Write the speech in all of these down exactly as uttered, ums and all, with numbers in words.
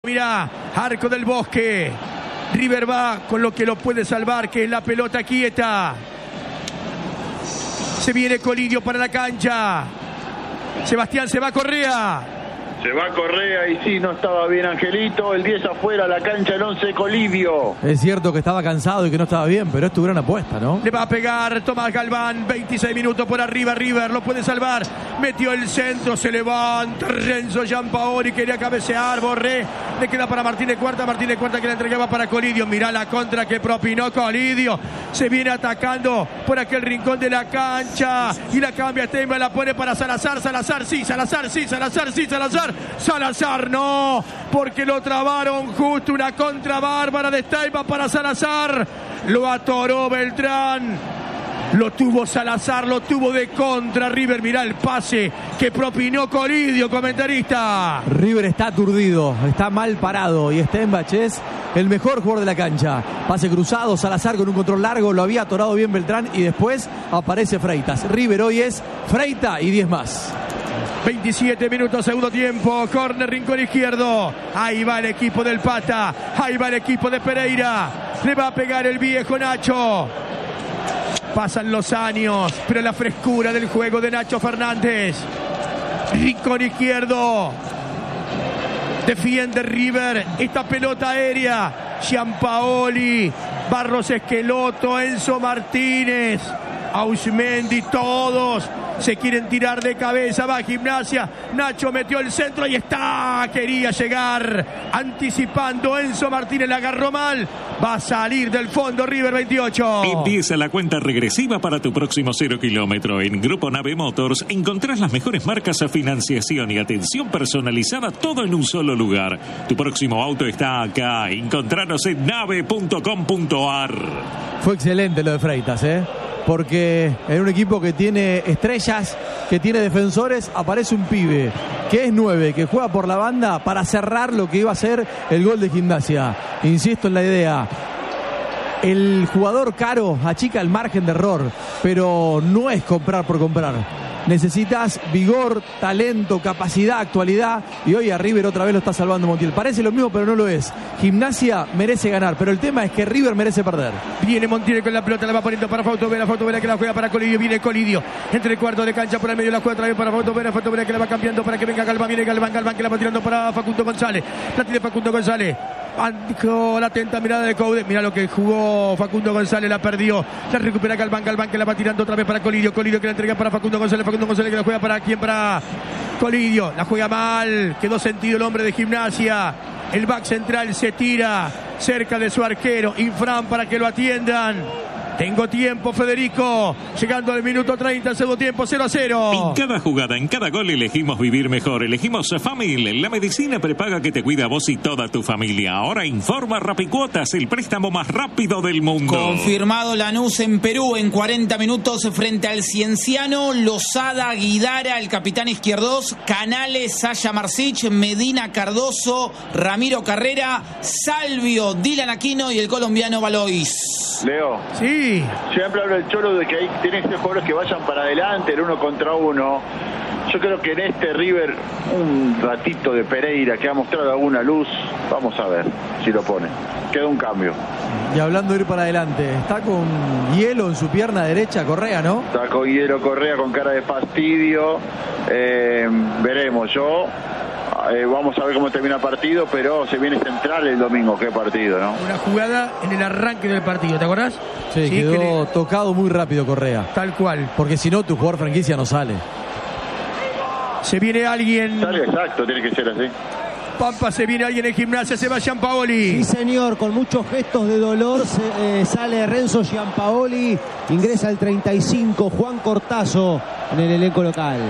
Mirá, Arco del Bosque. River va con lo que lo puede salvar, que es la pelota quieta. Se viene Colidio para la cancha. Sebastián, se va Correa. Se va Correa y sí, no estaba bien Angelito. El diez afuera, la cancha, el once Colidio. Es cierto que estaba cansado y que no estaba bien, pero es tu gran apuesta, ¿no? Le va a pegar Tomás Galván. veintiséis minutos por arriba. River lo puede salvar. Metió el centro, se levanta Renzo Giampaoli. Quería cabecear. Borré. Le queda para Martínez Cuarta. Martínez Cuarta que la entregaba para Colidio. Mirá la contra que propinó Colidio. Se viene atacando por aquel rincón de la cancha. Y la cambia Steinba. La pone para Salazar. Salazar sí. Salazar sí. Salazar sí. Salazar. Salazar no, porque lo trabaron justo, una contra bárbara de Steinba para Salazar. Lo atoró Beltrán. Lo tuvo Salazar, lo tuvo de contra River. Mirá el pase que propinó Colidio, comentarista. River está aturdido, está mal parado y Steinba es el mejor jugador de la cancha. Pase cruzado, Salazar con un control largo, lo había atorado bien Beltrán y después aparece Freitas. River hoy es Freita y diez más. veintisiete minutos, segundo tiempo. Córner, rincón izquierdo. Ahí va el equipo del Pata. Ahí va el equipo de Pereira. Le va a pegar el viejo Nacho. Pasan los años, pero la frescura del juego de Nacho Fernández. Rincón izquierdo. Defiende River esta pelota aérea. Giampaoli, Barros Esqueloto, Enzo Martínez, Ausmendi, todos se quieren tirar de cabeza. Va a Gimnasia. Nacho metió el centro y está. Quería llegar anticipando. Enzo Martínez la agarró mal. Va a salir del fondo River veintiocho. Empieza la cuenta regresiva para tu próximo cero kilómetro. En Grupo Nave Motors encontrás las mejores marcas a financiación y atención personalizada, todo en un solo lugar. Tu próximo auto está acá. Encontranos en nave punto com punto ar. Fue excelente lo de Freitas, ¿eh? Porque en un equipo que tiene estrellas, que tiene defensores, aparece un pibe que es nueve, que juega por la banda para cerrar lo que iba a ser el gol de Gimnasia. Insisto en la idea. El jugador caro achica el margen de error, pero no es comprar por comprar. Necesitas vigor, talento, capacidad, actualidad, y hoy a River otra vez lo está salvando Montiel. Parece lo mismo, pero no lo es. Gimnasia merece ganar, pero el tema es que River merece perder. Viene Montiel con la pelota, la va poniendo para Fausto Vera, Fausto Vera que la juega para Colidio, viene Colidio, entre el cuarto de cancha por el medio, la juega otra vez para Fausto Vera, Fausto Vera que la va cambiando para que venga Galván, viene Galván, Galván que la va tirando para Facundo González, la tiene Facundo González. Con la atenta mirada de Coudet. Mira lo que jugó Facundo González, la perdió. La recupera Galván, Galván que la va tirando otra vez para Colidio. Colidio que la entrega para Facundo González. Facundo González que la juega para quién, para Colidio. La juega mal. Quedó sentido el hombre de Gimnasia. El back central se tira cerca de su arquero. Infran para que lo atiendan. Tengo tiempo, Federico. Llegando al minuto treinta, segundo tiempo, cero a cero. En cada jugada, en cada gol elegimos vivir mejor. Elegimos Famil, la medicina prepaga que te cuida a vos y toda tu familia. Ahora informa Rapicuotas, el préstamo más rápido del mundo. Confirmado Lanús en Perú en cuarenta minutos frente al Cienciano. Lozada, Guidara, el capitán Izquierdos, Canales, Sasha Marcich, Medina Cardoso, Ramiro Carrera, Salvio, Dylan Aquino y el colombiano Valois. Leo. Sí. Siempre habla el Cholo de que ahí tenés tres jugadores que vayan para adelante, el uno contra uno. Yo creo que en este River, un ratito de Pereira que ha mostrado alguna luz, vamos a ver si lo pone. Queda un cambio. Y hablando de ir para adelante, está con hielo en su pierna derecha Correa, ¿no? Está con hielo Correa con cara de fastidio. Eh, veremos, yo... Eh, vamos a ver cómo termina el partido, pero se viene central el domingo. Qué partido, ¿no? Una jugada en el arranque del partido, ¿te acordás? Sí, sí, quedó le... tocado muy rápido Correa. Tal cual. Porque si no, tu jugador franquicia no sale. Se viene alguien... Sale exacto, tiene que ser así. Pampa, se viene alguien en Gimnasia, se va Giampaoli. Sí, señor, con muchos gestos de dolor se, eh, sale Renzo Giampaoli, ingresa el treinta y cinco, Juan Cortazo en el elenco local.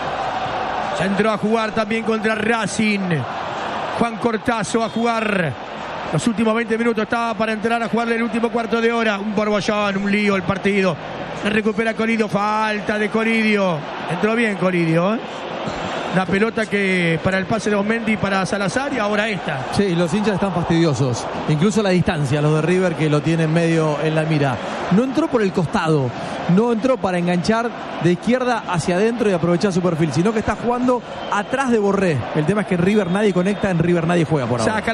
Ya entró a jugar también contra Racing. Juan Cortazo a jugar. Los últimos veinte minutos estaba para entrar a jugarle el último cuarto de hora. Un borbollón, un lío el partido. Se recupera Colidio, falta de Colidio. Entró bien Colidio, ¿eh? Una pelota que para el pase de Osmendi y para Salazar, y ahora esta. Sí, los hinchas están fastidiosos. Incluso la distancia, los de River que lo tienen medio en la mira. No entró por el costado, no entró para enganchar de izquierda hacia adentro y aprovechar su perfil, sino que está jugando atrás de Borré. El tema es que en River nadie conecta, en River nadie juega por ahora. Saca